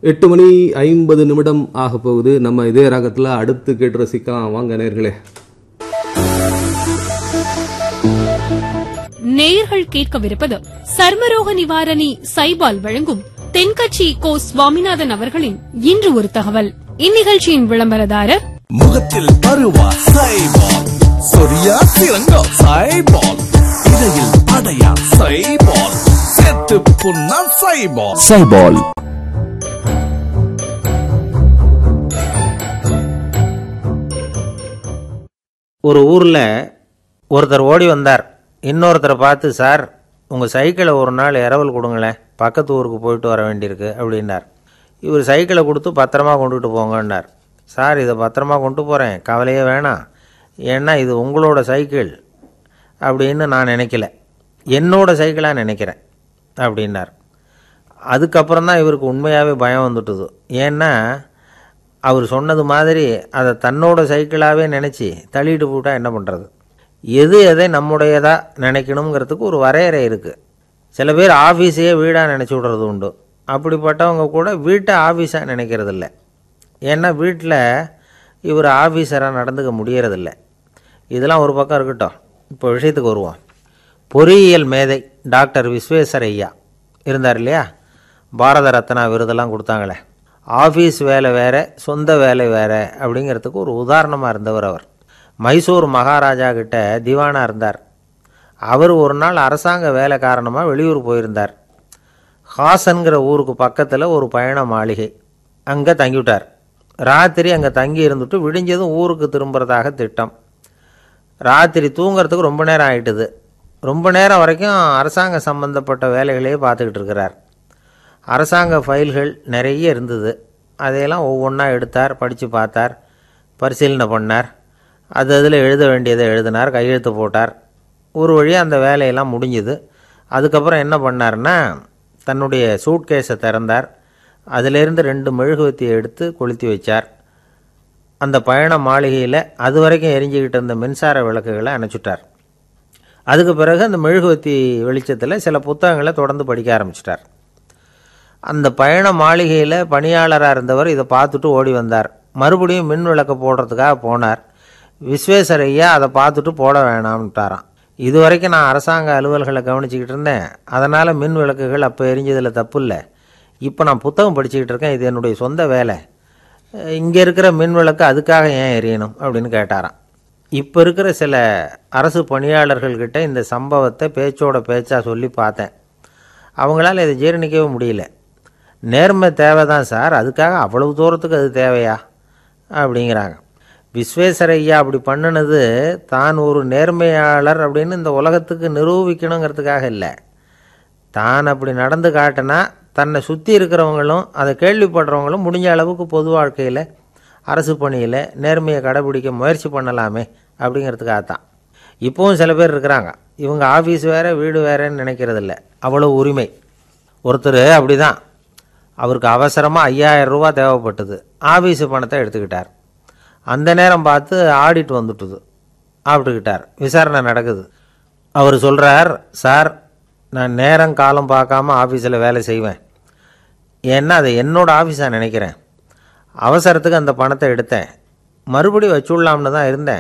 8:50 ஆக போகுது. நம்ம இதே ராகத்தில் அடுத்து கேட்டு ரசிக்கலாம். வாங்க நேயர்களே. நேயர்கள் கேட்கவிருப்பது சர்மரோக நிவாரணி சைபால் வழங்கும் தென்கட்சி கோ சுவாமிநாதன் அவர்களின் இன்று ஒரு தகவல். இந்நிகழ்ச்சியின் விளம்பரதாரர் முகத்தில் பருவா சைபால், சொரியா சிறங்கா சைபால், இடையில் அடையா சைபால், செத்து புண்ணா சைபால். சைபால் ஒரு ஊரில் ஒருத்தர் ஓடி வந்தார். இன்னொருத்தரை பார்த்து, சார் உங்கள் சைக்கிளை ஒரு நாள் இரவல் கொடுங்களேன், பக்கத்து ஊருக்கு போயிட்டு வர வேண்டியிருக்கு அப்படின்னார். இவர் சைக்கிளை கொடுத்து பத்திரமா கொண்டுகிட்டு போங்கன்னார். சார் இதை பத்திரமா கொண்டு போகிறேன், கவலையே வேணாம், ஏன்னா இது உங்களோட சைக்கிள் அப்படின்னு நான் நினைக்கல, என்னோட சைக்கிளாக நினைக்கிறேன் அப்படின்னார். அதுக்கப்புறம் தான் இவருக்கு உண்மையாகவே பயம் வந்துட்டுது. ஏன்னா அவர் சொன்னது மாதிரி அதை தன்னோட சைக்கிளாகவே நினச்சி தள்ளிட்டு போட்டால் என்ன பண்ணுறது? எது எதை நம்முடையதாக நினைக்கணுங்கிறதுக்கு ஒரு வரையறை இருக்குது. சில பேர் ஆஃபீஸையே வீடாக நினச்சி விடுறது உண்டு. அப்படிப்பட்டவங்க கூட வீட்டை ஆஃபீஸாக நினைக்கிறதில்ல. ஏன்னா வீட்டில் இவர் ஆஃபீஸராக நடந்துக்க முடியறதில்ல. இதெல்லாம் ஒரு பக்கம் இருக்கட்டும். இப்போ விஷயத்துக்கு வருவோம். பொறியியல் மேதை டாக்டர் விஸ்வேஸ்வரய்யா இருந்தார் இல்லையா, பாரத ரத்னா விருதெல்லாம் கொடுத்தாங்களே. ஆஃபீஸ் வேலை வேறு, சொந்த வேலை வேறு அப்படிங்கிறதுக்கு ஒரு உதாரணமாக இருந்தவர் அவர். மைசூர் மகாராஜா கிட்ட திவானாக இருந்தார். அவர் ஒரு நாள் அரசாங்க வேலை காரணமாக வெளியூர் போயிருந்தார். ஹாசன்கிற ஊருக்கு பக்கத்தில் ஒரு பயண மாளிகை, அங்கே தங்கிவிட்டார். ராத்திரி அங்கே தங்கி இருந்துட்டு விடிஞ்சதும் ஊருக்கு திரும்புறதாக திட்டம். ராத்திரி தூங்கிறதுக்கு ரொம்ப நேரம் ஆகிட்டுது. ரொம்ப நேரம் வரைக்கும் அரசாங்க சம்பந்தப்பட்ட வேலைகளையே பார்த்துக்கிட்டு இருக்கிறார். அரசாங்க ஃபைல்கள் நிறைய இருந்தது. அதையெல்லாம் ஒவ்வொன்றா எடுத்தார், படித்து பார்த்தார், பரிசீலனை பண்ணார். அதில் எழுத வேண்டியதை எழுதினார், கையெழுத்து போட்டார். ஒரு வழியாக அந்த வேலையெல்லாம் முடிஞ்சுது. அதுக்கப்புறம் என்ன பண்ணார்னா, தன்னுடைய சூட்கேஸை திறந்தார். அதிலிருந்து 2 மெழுகுவத்தியை எடுத்து கொளுத்தி வச்சார். அந்த பயண மாளிகையில் அது வரைக்கும் எரிஞ்சிக்கிட்டு இருந்த மின்சார விளக்குகளை அணைச்சிட்டார். அதுக்கு பிறகு அந்த மெழுகுவத்தி வெளிச்சத்தில் சில புத்தகங்களை தொடர்ந்து படிக்க ஆரம்பிச்சிட்டார். அந்த பயண மாளிகையில் பணியாளராக இருந்தவர் இதை பார்த்துட்டு ஓடி வந்தார். மறுபடியும் மின் விளக்கு போடுறதுக்காக போனார். விஸ்வேஸ்வரய்யா அதை பார்த்துட்டு போட வேணாம்ட்டாராம். இது வரைக்கும் நான் அரசாங்க அலுவல்களை கவனிச்சிக்கிட்டு இருந்தேன், அதனால் மின் விளக்குகள் அப்போ எரிஞ்சதில் தப்பு இல்லை. இப்போ நான் புத்தகம் படிச்சுக்கிட்டு இருக்கேன், இது என்னுடைய சொந்த வேலை, இங்கே இருக்கிற மின் விளக்கு அதுக்காக ஏன் எரியணும் அப்படின்னு கேட்டாராம். இப்போ இருக்கிற சில அரசு பணியாளர்கள்கிட்ட இந்த சம்பவத்தை பேச்சோட பேச்சாக சொல்லி பார்த்தேன். அவங்களால இதை ஜீரணிக்கவே முடியல. நேர்மை தேவை தான் சார், அதுக்காக அவ்வளவு தூரத்துக்கு அது தேவையா அப்படிங்கிறாங்க. விஸ்வேஸ்வரய்யா அப்படி பண்ணினது தான் ஒரு நேர்மையாளர் அப்படின்னு இந்த உலகத்துக்கு நிரூபிக்கணுங்கிறதுக்காக இல்லை. தான் அப்படி நடந்து காட்டினா தன்னை சுற்றி இருக்கிறவங்களும் அதை கேள்விப்படுறவங்களும் முடிஞ்ச அளவுக்கு பொது வாழ்க்கையில், அரசு பணியில் நேர்மையை கடைபிடிக்க முயற்சி பண்ணலாமே அப்படிங்கிறதுக்காகத்தான். இப்போவும் சில பேர் இருக்கிறாங்க, இவங்க ஆஃபீஸ் வேறு வீடு வேறேன்னு நினைக்கிறதில்ல, அவ்வளோ உரிமை. ஒருத்தர் அப்படி தான், அவருக்கு அவசரமாக 5000 ரூபா தேவைப்பட்டது. ஆஃபீஸு பணத்தை எடுத்துக்கிட்டார். அந்த நேரம் பார்த்து ஆடிட் வந்துட்டுது, ஆப்பிட்டுக்கிட்டார். விசாரணை நடக்குது. அவர் சொல்கிறார், சார் நான் நேரம் காலம் பார்க்காம ஆஃபீஸில் வேலை செய்வேன், ஏன்னா அதை என்னோடய ஆஃபீஸாக நினைக்கிறேன். அவசரத்துக்கு அந்த பணத்தை எடுத்தேன், மறுபடியும் வச்சுடலாம்னு தான் இருந்தேன்,